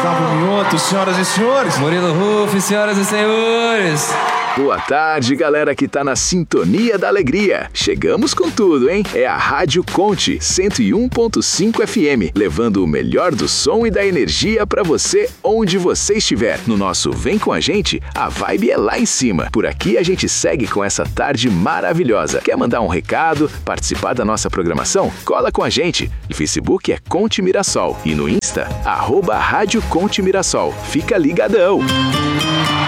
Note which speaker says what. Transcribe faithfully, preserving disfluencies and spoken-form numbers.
Speaker 1: Gustavo Mioto, senhoras e senhores.
Speaker 2: Murilo Ruff, senhoras e senhores.
Speaker 3: Boa tarde, galera que tá na sintonia da alegria. Chegamos com tudo, hein? É a Rádio Conte cento e um ponto cinco F M, levando o melhor do som e da energia pra você onde você estiver. No nosso Vem Com a Gente, a vibe é lá em cima. Por aqui a gente segue com essa tarde maravilhosa. Quer mandar um recado, participar da nossa programação? Cola com a gente. No Facebook é Conte Mirassol e no Insta, arroba Rádio Conte Mirassol. Fica ligadão!